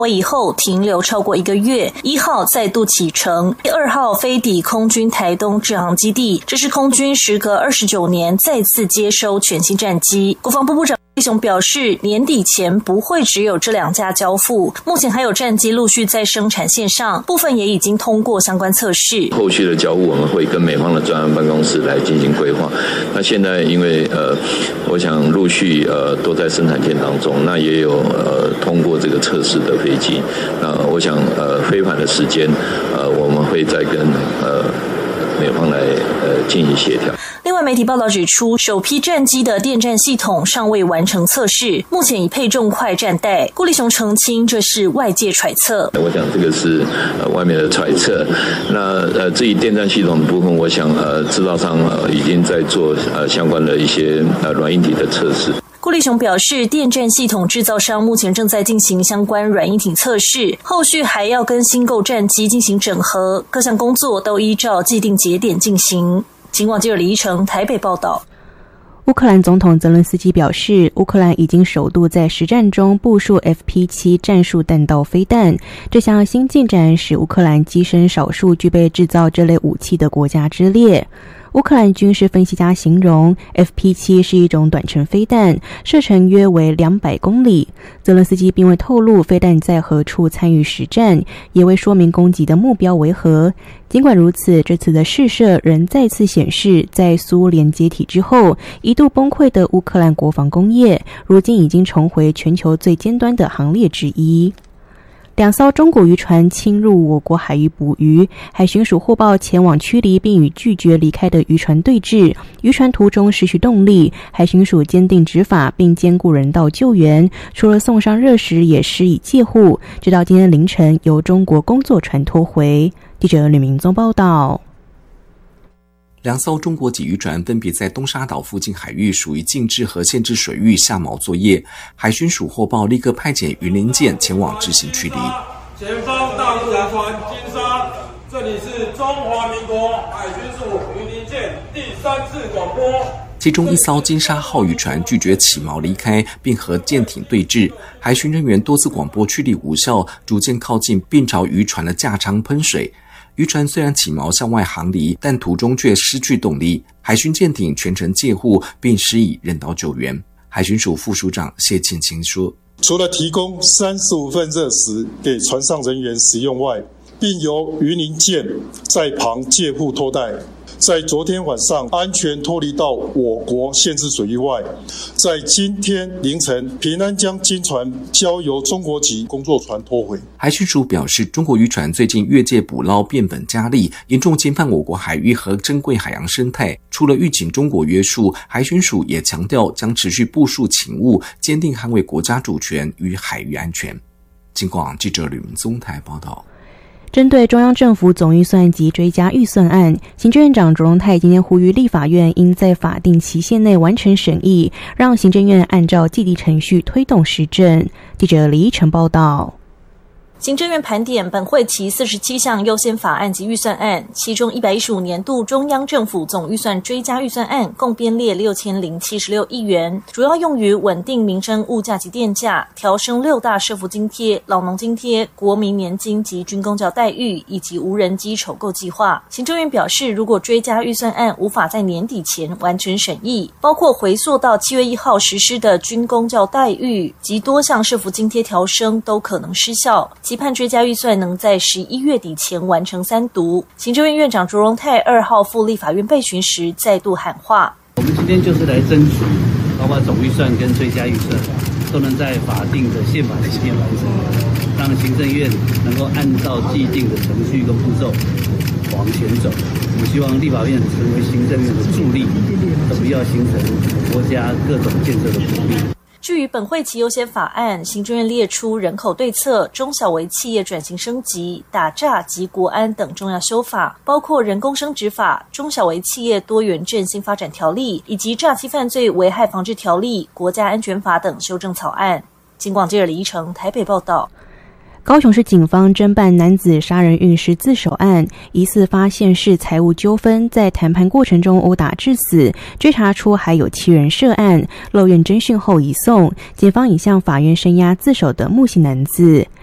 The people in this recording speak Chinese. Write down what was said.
以后停留超过1个月，1号再度启程，第2号飞抵空军台东志航基地。这是空军时隔29年再次接收全新战机。国防部部长立雄表示，年底前不会只有这2架交付，目前还有战机陆续在生产线上，部分也已经通过相关测试。 后续的交付我们会跟美方的专案办公室来进行规划。那现在因为我想陆续都在生产线当中，那也有通过这个测试的飞机。那我想飞返的时间我们会再跟美方来进行协调。 另外，媒体报道指出，首批战机的电战系统尚未完成测试，目前已配重快战袋。顾立雄澄清，这是外界揣测。 我想这个是外面的揣测。那至于电战系统的部分，我想制造商已经在做相关的一些软硬体的测试。 顾立雄表示，电战系统制造商目前正在进行相关软硬体测试，后续还要跟新购战机进行整合，各项工作都依照既定节点进行。警广记者李依成台北报道。 乌克兰总统泽伦斯基表示，乌克兰已经首度在实战中部署 FP7 战术弹道飞弹，这项新进展使乌克兰跻身少数具备制造这类武器的国家之列。乌克兰军事分析家形容 FP7 是一种短程飞弹，射程约为200公里。泽伦斯基并未透露飞弹在何处参与实战，也未说明攻击的目标为何。尽管如此，这次的试射仍再次显示，在苏联解体之后一度崩溃的乌克兰国防工业，如今已经重回全球最尖端的行列之一。2艘中国渔船侵入我国海域捕鱼，海巡署获报前往驱离并与拒绝离开的渔船对峙，渔船途中失去动力，海巡署坚定执法并兼顾人道救援，除了送上热食也施以戒护，直到今天凌晨由中国工作船拖回。记者吕明宗报道。 2艘中国籍渔船分别在东沙岛附近海域属于禁制和限制水域下锚作业，海巡署获报立刻派遣云林舰前往执行驱离。 前方大陆渔船金沙，这里是中华民国海巡署云林舰第3次广播。 其中1艘金沙号渔船拒绝起锚离开，并和舰艇对峙，海巡人员多次广播驱离无效，逐渐靠近并朝渔船的架舱喷水。渔船虽然起锚向外航离，但途中却失去动力，海巡舰艇全程戒护并施以人道救援。海巡署副署长谢庆清说， 除了提供35份热食给船上人员食用外，并由云林舰在旁戒护拖带，在昨天晚上安全脱离到我国限制水域外，在今天凌晨平安将金船交由中国籍工作船拖回。 海巡署表示，中国渔船最近越界捕捞变本加厉，严重侵犯我国海域和珍贵海洋生态。除了预警中国约束，海巡署也强调将持续部署勤务，坚定捍卫国家主权与海域安全。警广记者吕明宗台报道。 针对中央政府总预算及追加预算案，行政院长卓荣泰今天呼吁立法院应在法定期限内完成审议，让行政院按照既定程序推动施政。记者李依晨报道。 行政院盘点本会期47项优先法案及预算案，其中115年度中央政府总预算追加预算案共编列6076亿元，主要用于稳定民生物价及电价，调升6大社福津贴、老农津贴、国民年金及军公教待遇，以及无人机筹购计划。行政院表示，如果追加预算案无法在年底前完成审议，包括回溯到7月1号实施的军公教待遇及多项社福津贴调升都可能失效，期盼追加预算能在11月底前完成3读。行政院院长卓荣泰2号赴立法院备询时再度喊话， 我们今天就是来争取包括总预算跟追加预算都能在法定的宪法期间完成，让行政院能够按照既定的程序跟步骤往前走。我们希望立法院成为行政院的助力，而不要形成国家各种建设的阻力。 至于本会期优先法案，行政院列出人口对策、中小微企业转型升级、打诈及国安等重要修法，包括人工生殖法、中小微企业多元振兴发展条例以及诈欺犯罪危害防治条例、国家安全法等修正草案。警广记者李依成台北报道。 高雄市警方侦办男子杀人运尸自首案，疑似发现是财务纠纷，在谈判过程中殴打致死，追查出还有7人涉案，漏院侦讯后移送，检方已向法院声押自首的木姓男子。